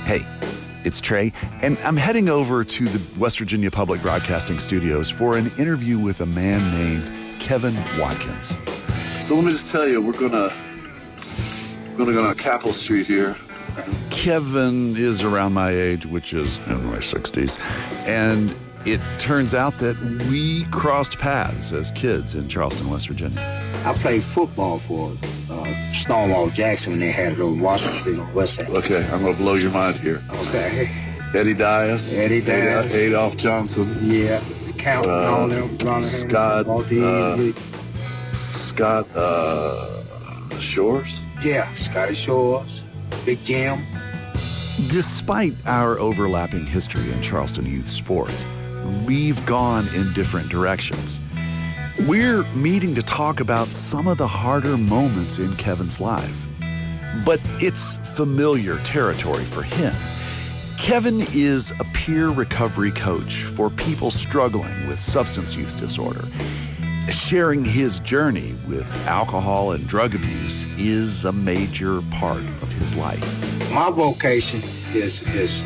Hey, it's Trey, and I'm heading over to the West Virginia Public Broadcasting Studios for an interview with a man named Kevin Watkins. So let me just tell you, we're gonna go down Capitol Street here. Kevin is around my age, which is in my 60s, and it turns out that we crossed paths as kids in Charleston, West Virginia. I played football for Stonewall Jackson when they had it on Washington Street on West Side. Okay, I'm gonna blow your mind here. Okay. Eddie Dias. Adolph Johnson. Yeah. Count all them. Scott Shores. Yeah, Scotty Shores. Big Jim. Despite our overlapping history in Charleston youth sports, we've gone in different directions. We're meeting to talk about some of the harder moments in Kevin's life. But it's familiar territory for him. Kevin is a peer recovery coach for people struggling with substance use disorder. Sharing his journey with alcohol and drug abuse is a major part of his life. My vocation is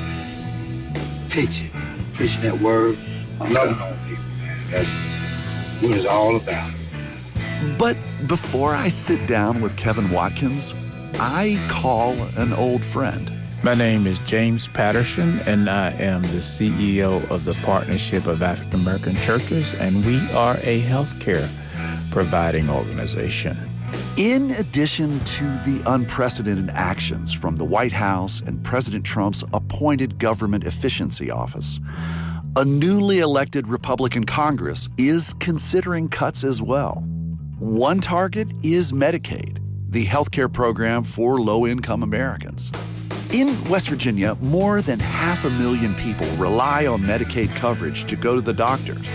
teaching that word, loving on people, man. That's what it's all about. But before I sit down with Kevin Watkins, I call an old friend. My name is James Patterson, and I am the CEO of the Partnership of African American Churches, and we are a healthcare providing organization. In addition to the unprecedented actions from the White House and President Trump's appointed Government Efficiency Office, a newly elected Republican Congress is considering cuts as well. One target is Medicaid, the healthcare program for low-income Americans. In West Virginia, more than 500,000 people rely on Medicaid coverage to go to the doctors.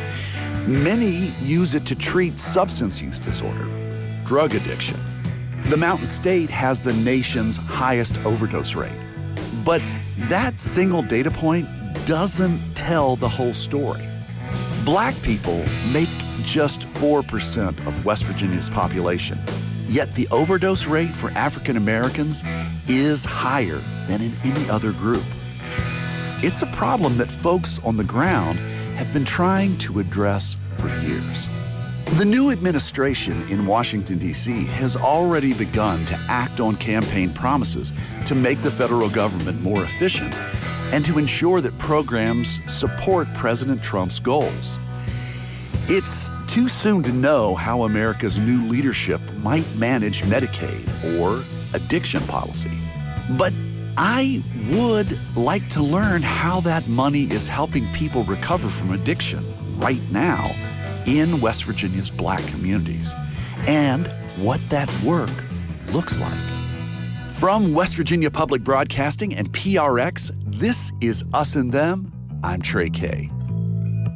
Many use it to treat substance use disorder, drug addiction. The Mountain State has the nation's highest overdose rate. But that single data point doesn't tell the whole story. Black people make just 4% of West Virginia's population, yet the overdose rate for African Americans is higher than in any other group. It's a problem that folks on the ground have been trying to address for years. The new administration in Washington, D.C. has already begun to act on campaign promises to make the federal government more efficient and to ensure that programs support President Trump's goals. It's too soon to know how America's new leadership might manage Medicaid or addiction policy. But I would like to learn how that money is helping people recover from addiction right now in West Virginia's Black communities, and what that work looks like. From West Virginia Public Broadcasting and PRX, this is Us and Them. I'm Trey Kay.